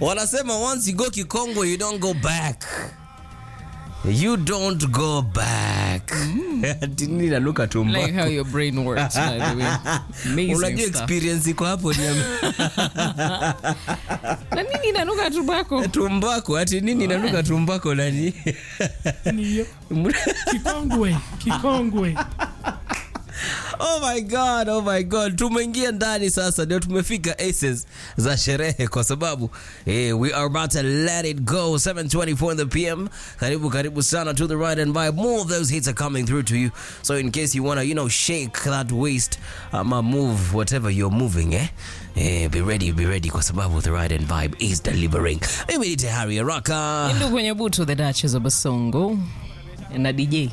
Wanasema once you go Kikongo, you don't go back. You don't go back. Didn't I look at you? Like how your brain works, by the way. Amazing Unajua experience iko hapo ni na nini inanuka tumbako? Tumbako, ati nini inanuka tumbako nani? Niyo. Kikongwe. Oh my god. Tumeingia ndani sasa ndio tumefika aces za sherehe kwa sababu we are about to let it go. 7:24 in the PM. Karibu sana to the right and vibe. More of those hits are coming through to you. So in case you want to, shake that waist, move whatever you're moving, be ready kwa sababu the right and vibe is delivering. Mimi ni Harry Araka. Ndio kwenye buto the Duchess of Basongo. Na DJ.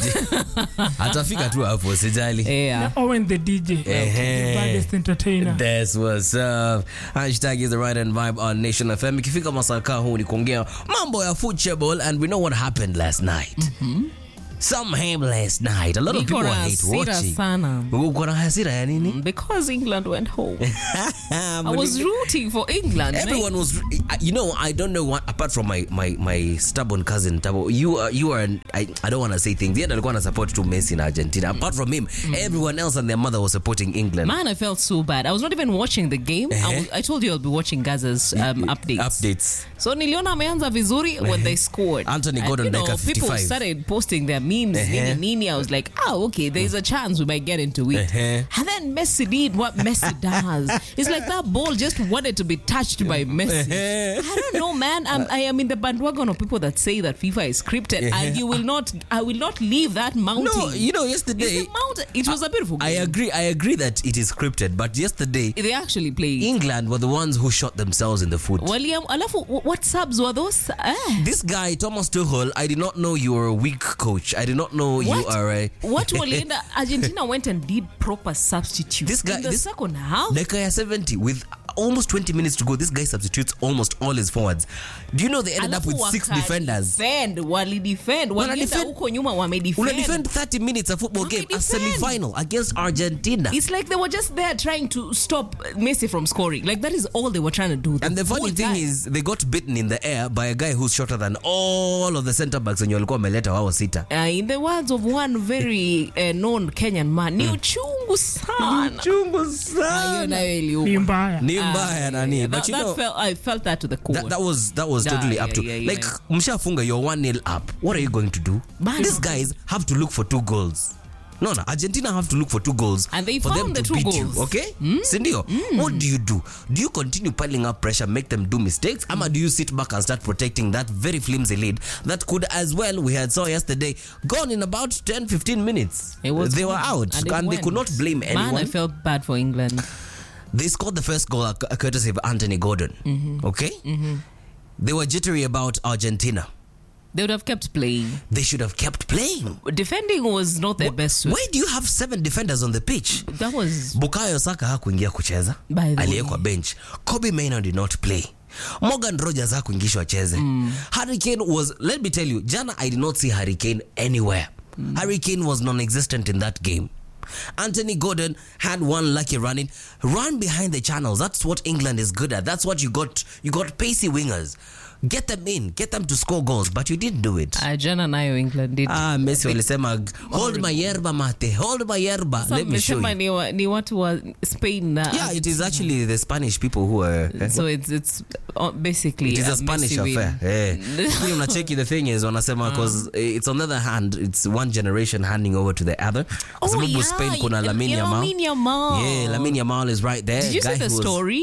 Atafika tu hapo sijali. Yeah. Owen the DJ. The baddest entertainer. That's what's up. Hashtag is the right and vibe on Nation FM. Ikifika masaka huu ni kuongea mambo ya football and we know what happened last night. Some him last night. A lot of people hate watching. Uko na hasira ya nini? Because England went home. I was rooting for England. Everyone was, I don't know what, apart from my stubborn cousin Tabo. You are I don't want to say things. Yeye alikuwa na support to Messi in Argentina. Apart from him, everyone else and their mother was supporting England. Man, I felt so bad. I was not even watching the game. I told you I'll be watching Gaza's updates. So niliona ameanza vizuri when they scored. Anthony Gordon like 55. People started posting their memes. Nini. I was like, okay, there's a chance we might get into it. And then Messi did what Messi does. It's like that ball just wanted to be touched by Messi. I don't know, man. I am in the bandwagon of people that say that FIFA is scripted, and I will not leave that mountain. No, yesterday it was a beautiful game. I agree that it is scripted, but yesterday they actually played. England were the ones who shot themselves in the foot. Alafu, what subs were those? This guy Thomas Tuchel, I did not know you were a weak coach. I did not know you are a... What Walienda? Argentina went and did proper substitutes. This guy, in the second half. Dakika 70 with almost 20 minutes to go. This guy substitutes almost all his forwards. Do you know they ended up with 6 defenders? Walienda huko nyuma wamedefend. Una defend 30 minutes a football game, a semi-final against Argentina. It's like they were just there trying to stop Messi from scoring. Like that is all they were trying to do. And the funny thing is they got beaten in the air by a guy who's shorter than all of the center backs and walikuwa wameleta wao sita. In the words of one very known Kenyan man, ni uchungu sana. Ni mbaya. Nani. But I felt that to the core. That was totally up to. Like mshafunga, you're 1-0 up. What are you going to do? These guys have to look for 2 goals. No, Argentina have to look for 2 goals and they for found them to beat you, okay? Sindio? What do? Do you continue piling up pressure, make them do mistakes? Ama do you sit back and start protecting that very flimsy lead that could as well, we had saw yesterday, gone in about 10-15 minutes. They were out and they could not blame anyone. Man, I felt bad for England. They scored the first goal courtesy of Anthony Gordon, okay? They were jittery about Argentina. They would have kept playing. They should have kept playing. Defending was not their best. Why do you have 7 defenders on the pitch? That was... Bukayo Saka hakuingia kucheza. Aliyekwa bench. Kobe Mainoo did not play. Morgan Rogers hakuingishwa cheze. Harry Kane was... Let me tell you, jana I did not see Harry Kane anywhere. Harry Kane was non-existent in that game. Anthony Gordon had one lucky run behind the channels. That's what England is good at. That's what you got. You got pacey wingers. Get them in, get them to score goals, but you didn't do it. Jana nayo England did. Messi walisema hold my yerba mate, hold my yerba. Let me show you. Ni watu wa Spain. Yeah, it is actually the Spanish people who are. So it's basically. It is a Spanish affair. You know, checky. The thing is, wanasema because it's on the other hand, it's one generation handing over to the other. Spain kuna Lamine Yamal. Yeah, Lamine Yamal is right there. Did you see the story?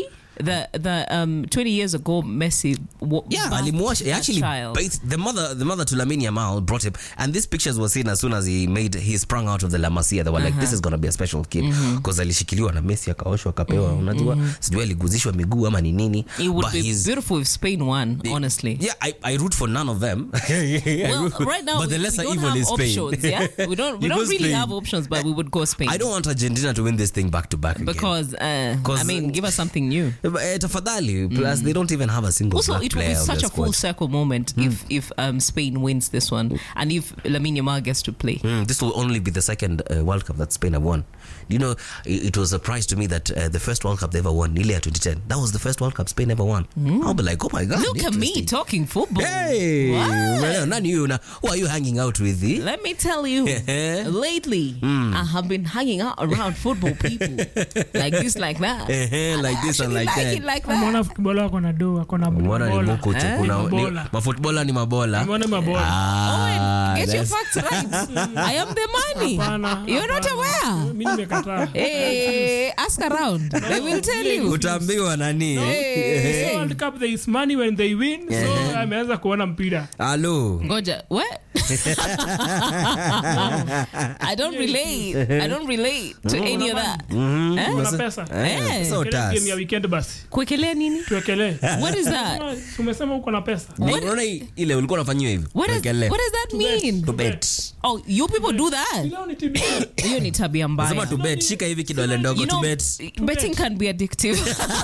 The 20 years ago Messi actually bathed the mother to Lamine Yamal brought him, and these pictures were seen as soon as he sprung out of the La Masia. They were like, this is gonna be a special kid because alishikiliwa na Messi akaoshwa akapewa unajua sijui aliguzishwa miguu ama ni nini. It would be beautiful if Spain won, honestly. Yeah, I root for none of them. Well, right now but the lesser we don't evil have is Spain. Options, yeah? We don't really have options, but we would go Spain. I don't want Argentina to win this thing back to back because I mean, give us something new. Tafadhali, plus they don't even have a single Also, black it will be player on such their a full squad. circle moment if Spain wins this one and if Lamine Yamal gets to play. This will only be the second World Cup that Spain have won. You know, it was a surprise to me that the first World Cup they ever won, nearly 2010, that was the first World Cup Spain ever won. I'll be like, oh my God. Look at me talking football. Hey, What? none you now. Who are you hanging out with? Let me tell you, lately I have been hanging out around football people like this, like that. Like this and like that. It like Mwana that. footballer ako na do, ako na Mbona ni bola. moko tu, kuna Mabola. mafootballer ni mabola. Mbona mabola. Get your that's- facts right. I am the money. Hapana, You're not aware. Mimi nimekataa. Hey, ask around. They will tell you. Utaambiwa nani? Hey. So World Cup there is money when they win. So ameanza kuona mpira. Hello. Ngoja, what? I don't relate to any of that. Kuna pesa. So Kile tas. game ya weekend basi. Kuekelea nini? Tuwekelee. What is that? Umesema uko na pesa. Unaona ile ulikuwa unafanywa hivi? What does that mean? To bet. Oh, you people do that? Leo ni TBT. Hiyo ni tabia Sema mbaya. to bet, shika hivi kidole ndogo You to know, bet. betting can be addictive.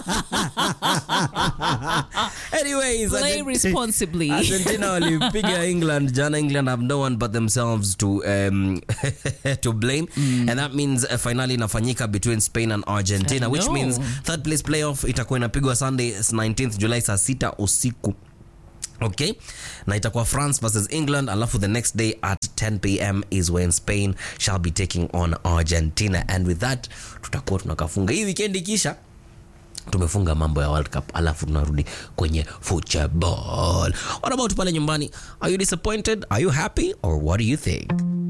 Anyways, Play responsibly. Argentina walipiga England jana. England have no one but themselves to to blame, and that means finally inafanyika between Spain and Argentina, which know. means third place playoff itakuwa inapigwa Sunday 19th July saa 6 usiku. Okay, na itakuwa France versus England, alafu the next day at 10 p.m. is when Spain shall be taking on Argentina, and with that tutakuwa tunakafunga hii weekend. Kisha tumefunga mambo ya World Cup, alafu tunarudi kwenye football. What about pale nyumbani? Are you disappointed? Are you happy? Or what do you think?